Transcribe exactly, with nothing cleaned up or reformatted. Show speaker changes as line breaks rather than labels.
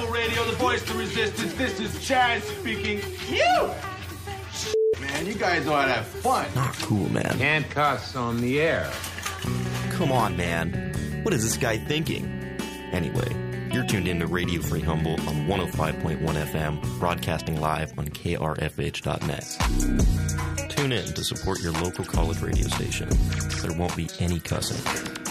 Radio, the voice of resistance. This is Chaz speaking. Phew! Man, you guys ought to have fun.
Not cool, man.
Can't cuss on the air.
Come on, man. What is this guy thinking? Anyway, you're tuned in to Radio Free Humboldt on one oh five point one F M, broadcasting live on K R F H dot net. Tune in to support your local college radio station. There won't be any cussing.